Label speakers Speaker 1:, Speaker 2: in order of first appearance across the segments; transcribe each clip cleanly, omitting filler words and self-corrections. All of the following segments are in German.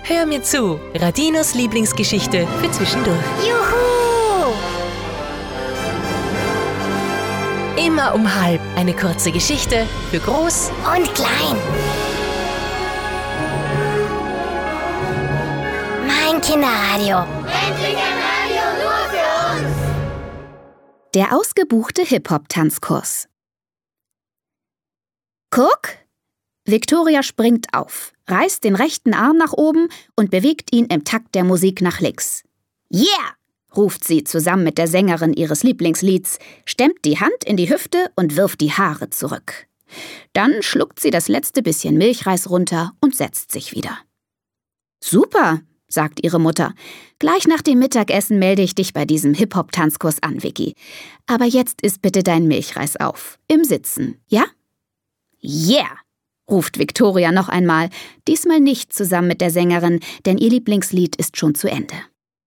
Speaker 1: Hör mir zu, Radinos Lieblingsgeschichte für zwischendurch.
Speaker 2: Juhu!
Speaker 1: Immer um 12:30 eine kurze Geschichte für groß
Speaker 2: Und klein. Mein Kinderradio. Endlich ein Radio nur für uns.
Speaker 3: Der ausgebuchte Hip-Hop-Tanzkurs. Guck! Victoria springt auf, reißt den rechten Arm nach oben und bewegt ihn im Takt der Musik nach links. Yeah! Ruft sie zusammen mit der Sängerin ihres Lieblingslieds, stemmt die Hand in die Hüfte und wirft die Haare zurück. Dann schluckt sie das letzte bisschen Milchreis runter und setzt sich wieder. Super, sagt ihre Mutter. Gleich nach dem Mittagessen melde ich dich bei diesem Hip-Hop-Tanzkurs an, Vicky. Aber jetzt isst bitte dein Milchreis auf. Im Sitzen, ja? Yeah! Ruft Victoria noch einmal, diesmal nicht zusammen mit der Sängerin, denn ihr Lieblingslied ist schon zu Ende.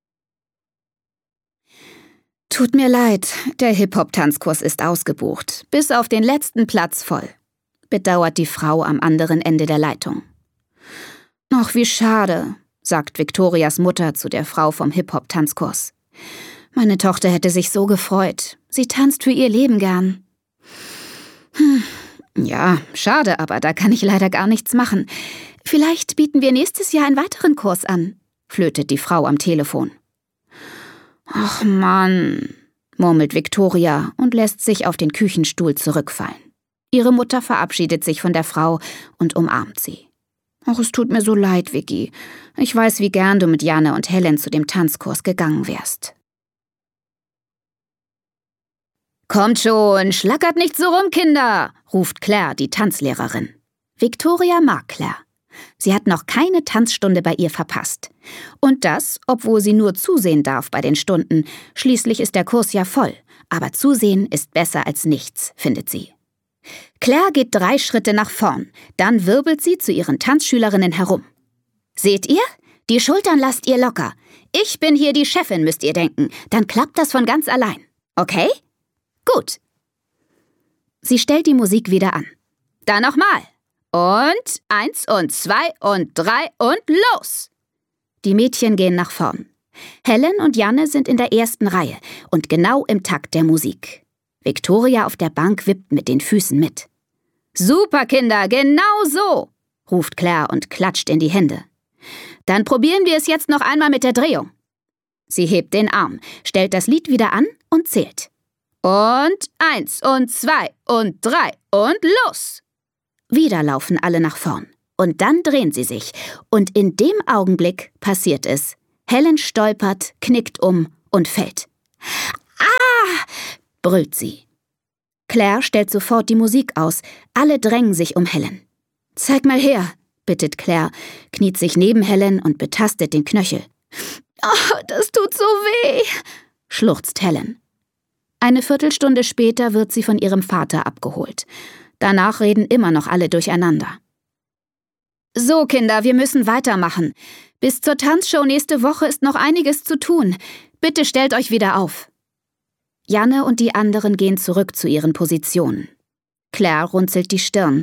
Speaker 3: Tut mir leid, der Hip-Hop-Tanzkurs ist ausgebucht, bis auf den letzten Platz voll, bedauert die Frau am anderen Ende der Leitung. Ach, wie schade, sagt Victorias Mutter zu der Frau vom Hip-Hop-Tanzkurs. Meine Tochter hätte sich so gefreut. Sie tanzt für ihr Leben gern. Ja, schade, aber da kann ich leider gar nichts machen. Vielleicht bieten wir nächstes Jahr einen weiteren Kurs an, flötet die Frau am Telefon. Ach Mann, murmelt Victoria und lässt sich auf den Küchenstuhl zurückfallen. Ihre Mutter verabschiedet sich von der Frau und umarmt sie. Ach, es tut mir so leid, Vicky. Ich weiß, wie gern du mit Janne und Helen zu dem Tanzkurs gegangen wärst. »Kommt schon, schlackert nicht so rum, Kinder«, ruft Claire, die Tanzlehrerin. Victoria mag Claire. Sie hat noch keine Tanzstunde bei ihr verpasst. Und das, obwohl sie nur zusehen darf bei den Stunden. Schließlich ist der Kurs ja voll. Aber zusehen ist besser als nichts, findet sie. Claire geht 3 Schritte nach vorn. Dann wirbelt sie zu ihren Tanzschülerinnen herum. Seht ihr? Die Schultern lasst ihr locker. Ich bin hier die Chefin, müsst ihr denken. Dann klappt das von ganz allein. Okay? Gut. Sie stellt die Musik wieder an. Dann nochmal. Und 1 und 2 und 3 und los! Die Mädchen gehen nach vorn. Helen und Janne sind in der ersten Reihe und genau im Takt der Musik. Victoria auf der Bank wippt mit den Füßen mit. Super, Kinder, genau so, ruft Claire und klatscht in die Hände. Dann probieren wir es jetzt noch einmal mit der Drehung. Sie hebt den Arm, stellt das Lied wieder an und zählt. Und 1 und 2 und 3 und los! Wieder laufen alle nach vorn. Und dann drehen sie sich. Und in dem Augenblick passiert es. Helen stolpert, knickt um und fällt. Ah! Brüllt sie. Claire stellt sofort die Musik aus. Alle drängen sich um Helen. Zeig mal her, bittet Claire, kniet sich neben Helen und betastet den Knöchel. Oh, das tut so weh, schluchzt Helen. Eine Viertelstunde später wird sie von ihrem Vater abgeholt. Danach reden immer noch alle durcheinander. So, Kinder, wir müssen weitermachen. Bis zur Tanzshow nächste Woche ist noch einiges zu tun. Bitte stellt euch wieder auf. Janne und die anderen gehen zurück zu ihren Positionen. Claire runzelt die Stirn.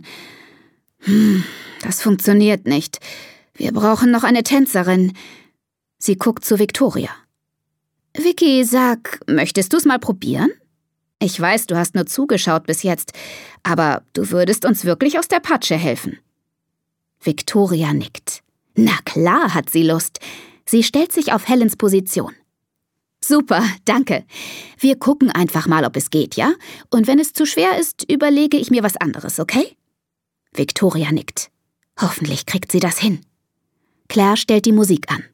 Speaker 3: Das funktioniert nicht. Wir brauchen noch eine Tänzerin. Sie guckt zu Victoria. Vicky, sag, möchtest du's mal probieren? Ich weiß, du hast nur zugeschaut bis jetzt, aber du würdest uns wirklich aus der Patsche helfen. Victoria nickt. Na klar hat sie Lust. Sie stellt sich auf Helens Position. Super, danke. Wir gucken einfach mal, ob es geht, ja? Und wenn es zu schwer ist, überlege ich mir was anderes, okay? Victoria nickt. Hoffentlich kriegt sie das hin. Claire stellt die Musik an.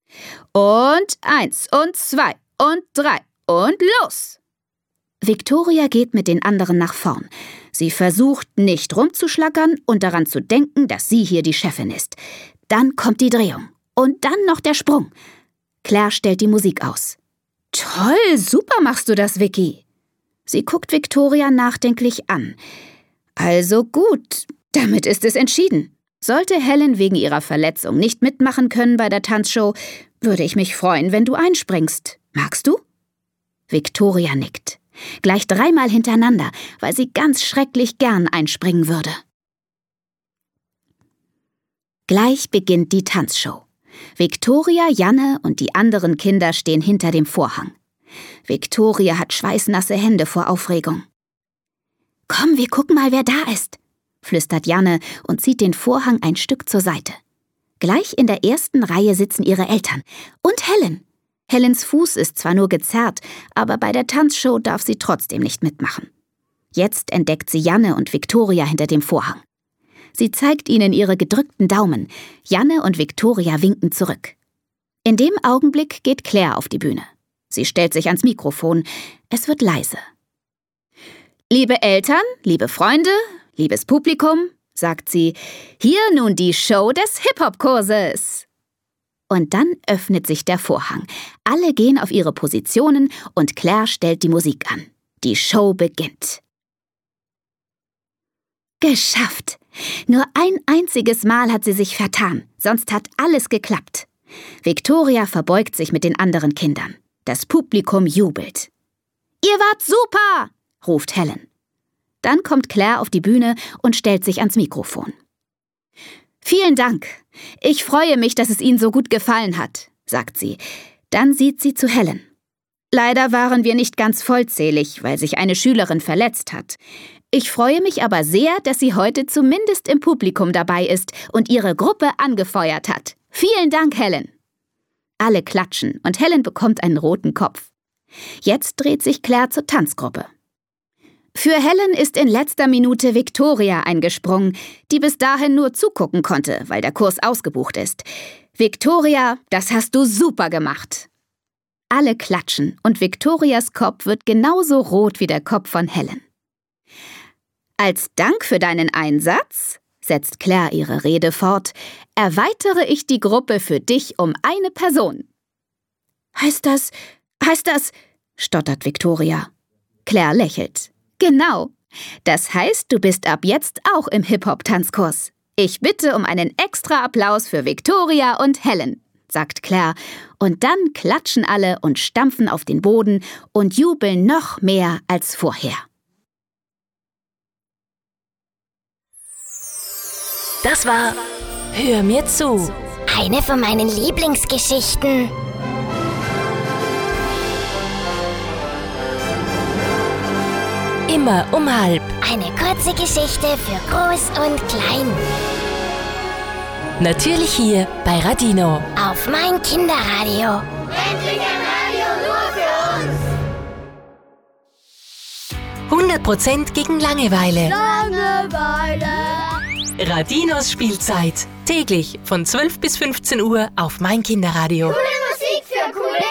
Speaker 3: Und 1 und 2 und 3 und los! Victoria geht mit den anderen nach vorn. Sie versucht, nicht rumzuschlackern und daran zu denken, dass sie hier die Chefin ist. Dann kommt die Drehung. Und dann noch der Sprung. Claire stellt die Musik aus. Toll, super machst du das, Vicky. Sie guckt Victoria nachdenklich an. Also gut, damit ist es entschieden. Sollte Helen wegen ihrer Verletzung nicht mitmachen können bei der Tanzshow, würde ich mich freuen, wenn du einspringst. Magst du? Victoria nickt. Gleich 3-mal hintereinander, weil sie ganz schrecklich gern einspringen würde. Gleich beginnt die Tanzshow. Viktoria, Janne und die anderen Kinder stehen hinter dem Vorhang. Viktoria hat schweißnasse Hände vor Aufregung. »Komm, wir gucken mal, wer da ist«, flüstert Janne und zieht den Vorhang ein Stück zur Seite. Gleich in der ersten Reihe sitzen ihre Eltern und Helen. Helens Fuß ist zwar nur gezerrt, aber bei der Tanzshow darf sie trotzdem nicht mitmachen. Jetzt entdeckt sie Janne und Viktoria hinter dem Vorhang. Sie zeigt ihnen ihre gedrückten Daumen. Janne und Viktoria winken zurück. In dem Augenblick geht Claire auf die Bühne. Sie stellt sich ans Mikrofon. Es wird leise. »Liebe Eltern, liebe Freunde, liebes Publikum«, sagt sie, »hier nun die Show des Hip-Hop-Kurses.« Und dann öffnet sich der Vorhang. Alle gehen auf ihre Positionen und Claire stellt die Musik an. Die Show beginnt. Geschafft! Nur ein einziges Mal hat sie sich vertan, sonst hat alles geklappt. Viktoria verbeugt sich mit den anderen Kindern. Das Publikum jubelt. »Ihr wart super!« ruft Helen. Dann kommt Claire auf die Bühne und stellt sich ans Mikrofon. »Vielen Dank. Ich freue mich, dass es Ihnen so gut gefallen hat«, sagt sie. Dann sieht sie zu Helen. »Leider waren wir nicht ganz vollzählig, weil sich eine Schülerin verletzt hat. Ich freue mich aber sehr, dass sie heute zumindest im Publikum dabei ist und ihre Gruppe angefeuert hat. Vielen Dank, Helen.« Alle klatschen und Helen bekommt einen roten Kopf. Jetzt dreht sich Claire zur Tanzgruppe. Für Helen ist in letzter Minute Viktoria eingesprungen, die bis dahin nur zugucken konnte, weil der Kurs ausgebucht ist. »Viktoria, das hast du super gemacht!« Alle klatschen und Viktorias Kopf wird genauso rot wie der Kopf von Helen. »Als Dank für deinen Einsatz«, setzt Claire ihre Rede fort, »erweitere ich die Gruppe für dich um eine Person.« Heißt das, stottert Viktoria. Claire lächelt. »Genau. Das heißt, du bist ab jetzt auch im Hip-Hop-Tanzkurs. Ich bitte um einen extra Applaus für Viktoria und Helen«, sagt Claire. Und dann klatschen alle und stampfen auf den Boden und jubeln noch mehr als vorher.
Speaker 1: Das war Hör mir zu.
Speaker 2: Eine von meinen Lieblingsgeschichten.
Speaker 1: Immer um halb.
Speaker 2: Eine kurze Geschichte für Groß und Klein.
Speaker 1: Natürlich hier bei Radino.
Speaker 2: Auf mein Kinderradio. Endlich ein Radio nur für uns.
Speaker 1: 100% gegen Langeweile.
Speaker 2: Langeweile.
Speaker 1: Radinos Spielzeit. Täglich von 12 bis 15 Uhr auf mein Kinderradio.